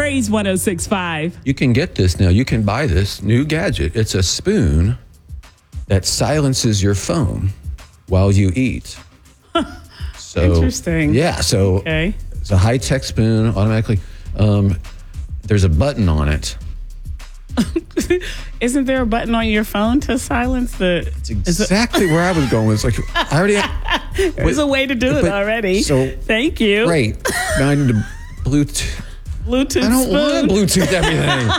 Praise 106.5. You can get this now. You can buy this new gadget. It's a spoon that silences your phone while you eat. So Interesting. Yeah. So Okay. it's a high-tech spoon automatically. There's a button on it. Isn't there a button on your phone to silence the? It's exactly where I was going. It's like I already. There's a way to do it already. So thank you. great. Now I need to Bluetooth. Bluetooth I don't spoon. want to Bluetooth everything.